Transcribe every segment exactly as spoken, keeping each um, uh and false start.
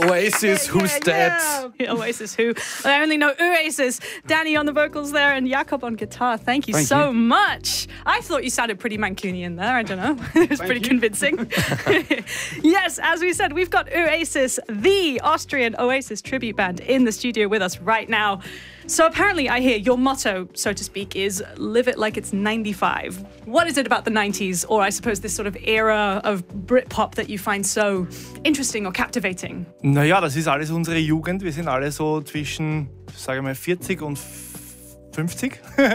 Oasis, Who's Dead? Yeah. Oasis Who. I only know Oasis. Danny on the vocals there and Jakob on guitar. Thank you Thank so you. much. I thought you sounded pretty Mancunian there. I don't know. It was Thank pretty you. convincing. Yes, as we said, we've got Oasis, the Austrian Oasis tribute band, in the studio with us right now. So apparently I hear your motto, so to speak, is live it like it's ninety-five. What is it about the nineties, or I suppose this sort of era of Britpop that you find so interesting or captivating? Naja, das ist alles unsere Jugend. Wir sind alle so zwischen, sage ich mal, vierzig und fünfzig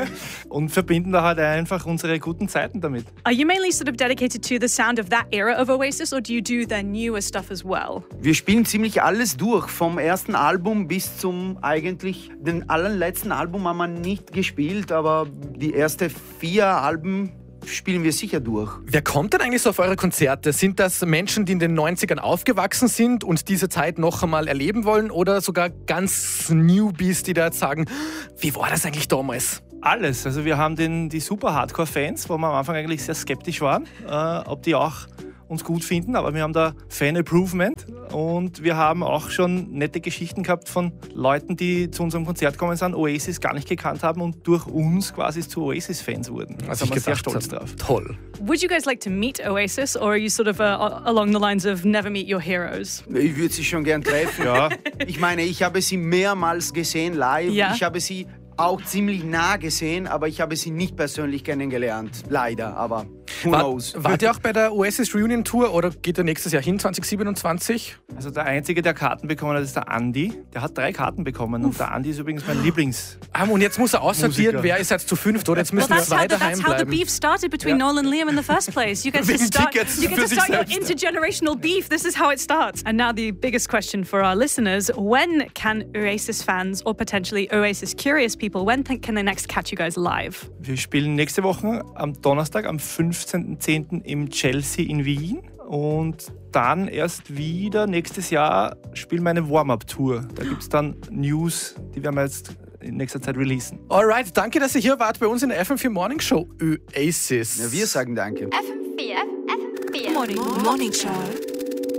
und verbinden da halt einfach unsere guten Zeiten damit. Are you mainly sort of dedicated to the sound of that era of Oasis, or do you do their newer stuff as well? Wir spielen ziemlich alles durch, vom ersten Album bis zum eigentlich, den allerletzten Album haben wir nicht gespielt, aber die ersten vier Alben spielen wir sicher durch. Wer kommt denn eigentlich so auf eure Konzerte? Sind das Menschen, die in den neunzigern aufgewachsen sind und diese Zeit noch einmal erleben wollen, oder sogar ganz Newbies, die da jetzt sagen, wie war das eigentlich damals? Alles. Also wir haben den, die super Hardcore-Fans, wo wir am Anfang eigentlich sehr skeptisch waren, äh, ob die auch uns gut finden, aber wir haben da Fan-Approvement und wir haben auch schon nette Geschichten gehabt von Leuten, die zu unserem Konzert gekommen sind, Oasis gar nicht gekannt haben und durch uns quasi zu Oasis-Fans wurden. Da sind wir sehr stolz drauf. Toll. Would you guys like to meet Oasis, or are you sort of uh, along the lines of never meet your heroes? Ich würde sie schon gern treffen. Ja. Ich meine, ich habe sie mehrmals gesehen live. Ja. Ich habe sie auch ziemlich nah gesehen, aber ich habe sie nicht persönlich kennengelernt. Leider, aber who War, knows. Wart ihr auch bei der Oasis Reunion Tour oder geht ihr nächstes Jahr hin, zwanzig siebenundzwanzig? Also der Einzige, der Karten bekommen hat, ist der Andi. Der hat drei Karten bekommen. Uff. Und der Andi ist übrigens mein Lieblings. Ah, und jetzt muss er aussortieren, wer ist jetzt zu fünft, oder? Jetzt müssen well, wir zwei how, daheim that's how the bleiben. beef started between Ja. Noel and Liam in the first place. You get to Wegen start, Tickets you get für to sich start your selbst. intergenerational beef. This is how it starts. And now the biggest question for our listeners: when can Oasis fans, or potentially Oasis curious people, when th- can they next catch you guys live? Wir spielen nächste Woche am Donnerstag, am fünfzehnten zehnten im Chelsea in Wien. Und dann erst wieder nächstes Jahr spielen wir eine Warm-Up-Tour. Da gibt es dann News, die werden wir jetzt in nächster Zeit releasen. Alright, danke, dass ihr hier wart bei uns in der F M vier Morning Show. Oasis. Ja, wir sagen danke. F M vier, F M vier. Morning, Morning Show.